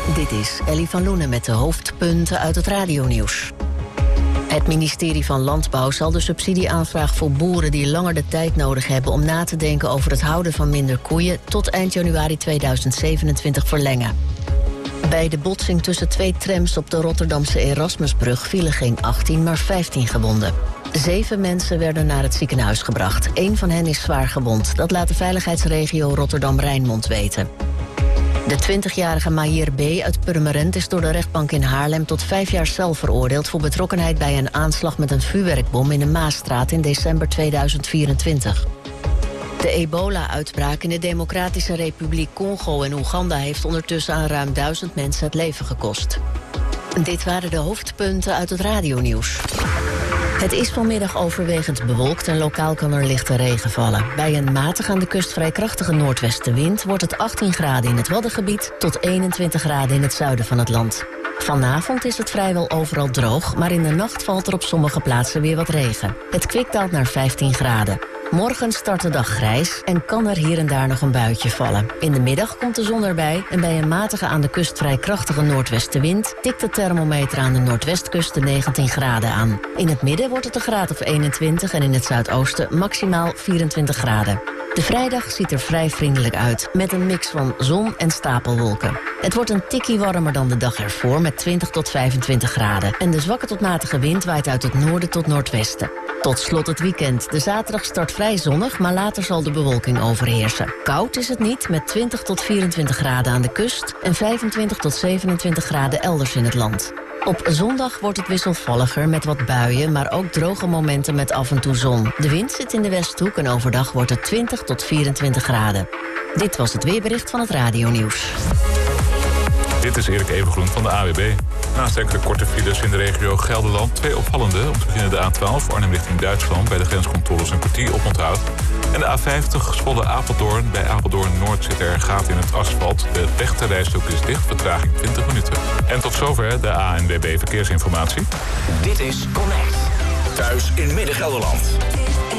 Dit is Ellie van Loenen met de hoofdpunten uit het radionieuws. Het ministerie van Landbouw zal de subsidieaanvraag voor boeren die langer de tijd nodig hebben om na te denken over het houden van minder koeien tot eind januari 2027 verlengen. Bij de botsing tussen 2 trams op de Rotterdamse Erasmusbrug vielen geen 18, maar 15 gewonden. 7 mensen werden naar het ziekenhuis gebracht. 1 van hen is zwaar gewond. Dat laat de veiligheidsregio Rotterdam-Rijnmond weten. De 20-jarige Mahier B. uit Purmerend is door de rechtbank in Haarlem tot 5 jaar cel veroordeeld voor betrokkenheid bij een aanslag met een vuurwerkbom in de Maasstraat in december 2024. De ebola-uitbraak in de Democratische Republiek Congo en Oeganda heeft ondertussen aan ruim 1000 mensen het leven gekost. Dit waren de hoofdpunten uit het radionieuws. Het is vanmiddag overwegend bewolkt en lokaal kan er lichte regen vallen. Bij een matig aan de kust vrij krachtige noordwestenwind wordt het 18 graden in het Waddengebied tot 21 graden in het zuiden van het land. Vanavond is het vrijwel overal droog, maar in de nacht valt er op sommige plaatsen weer wat regen. Het kwik daalt naar 15 graden. Morgen start de dag grijs en kan er hier en daar nog een buitje vallen. In de middag komt de zon erbij en bij een matige aan de kust vrij krachtige noordwestenwind tikt de thermometer aan de noordwestkust de 19 graden aan. In het midden wordt het een graad of 21 en in het zuidoosten maximaal 24 graden. De vrijdag ziet er vrij vriendelijk uit, met een mix van zon en stapelwolken. Het wordt een tikkie warmer dan de dag ervoor met 20 tot 25 graden. En de zwakke tot matige wind waait uit het noorden tot noordwesten. Tot slot het weekend. De zaterdag start vrij zonnig, maar later zal de bewolking overheersen. Koud is het niet, met 20 tot 24 graden aan de kust en 25 tot 27 graden elders in het land. Op zondag wordt het wisselvalliger met wat buien, maar ook droge momenten met af en toe zon. De wind zit in de westhoek en overdag wordt het 20 tot 24 graden. Dit was het weerbericht van het radionieuws. Dit is Erik Evengroen van de AWB. Naast enkele korte files in de regio Gelderland 2 opvallende. Om te beginnen de A12 Arnhem richting Duitsland. Bij de grenscontroles een kwartier oponthoud. En de A50 Zwolle-Apeldoorn. Bij Apeldoorn-Noord zit er een gat in het asfalt. De rechterrijstrook is dicht, vertraging 20 minuten. En tot zover de ANWB Verkeersinformatie. Dit is Connect. Thuis in Midden-Gelderland.